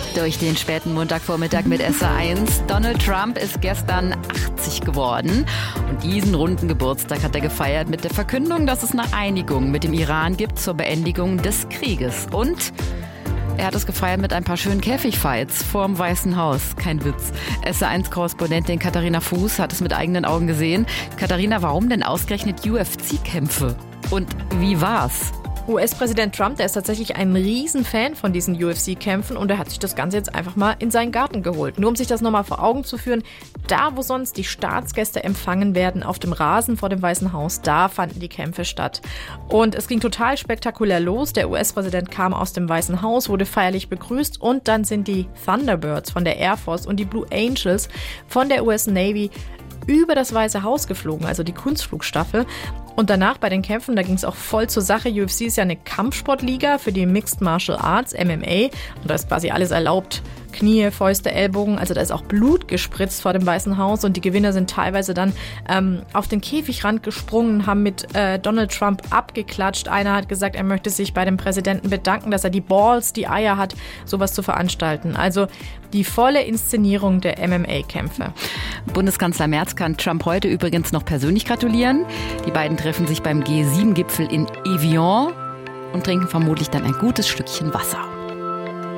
Durch den späten Montagvormittag mit SA1. Donald Trump ist gestern 80 geworden. Und diesen runden Geburtstag hat er gefeiert mit der Verkündung, dass es eine Einigung mit dem Iran gibt zur Beendigung des Krieges. Und er hat es gefeiert mit ein paar schönen Käfigfights vorm Weißen Haus. Kein Witz. SA1-Korrespondentin Katharina Fuß hat es mit eigenen Augen gesehen. Katharina, warum denn ausgerechnet UFC-Kämpfe? Und wie war's? US-Präsident Trump, der ist tatsächlich ein Riesenfan von diesen UFC-Kämpfen und er hat sich das Ganze jetzt einfach mal in seinen Garten geholt. Nur um sich das nochmal vor Augen zu führen, da wo sonst die Staatsgäste empfangen werden, auf dem Rasen vor dem Weißen Haus, da fanden die Kämpfe statt. Und es ging total spektakulär los. Der US-Präsident kam aus dem Weißen Haus, wurde feierlich begrüßt und dann sind die Thunderbirds von der Air Force und die Blue Angels von der US Navy über das Weiße Haus geflogen, also die Kunstflugstaffel. Und danach bei den Kämpfen, da ging es auch voll zur Sache. UFC ist ja eine Kampfsportliga für die Mixed Martial Arts, MMA. Und da ist quasi alles erlaubt. Knie, Fäuste, Ellbogen, also da ist auch Blut gespritzt vor dem Weißen Haus und die Gewinner sind teilweise dann auf den Käfigrand gesprungen, haben mit Donald Trump abgeklatscht. Einer hat gesagt, er möchte sich bei dem Präsidenten bedanken, dass er die Balls, die Eier hat, sowas zu veranstalten. Also die volle Inszenierung der MMA-Kämpfe. Bundeskanzler Merz kann Trump heute übrigens noch persönlich gratulieren. Die beiden treffen sich beim G7-Gipfel in Evian und trinken vermutlich dann ein gutes Stückchen Wasser.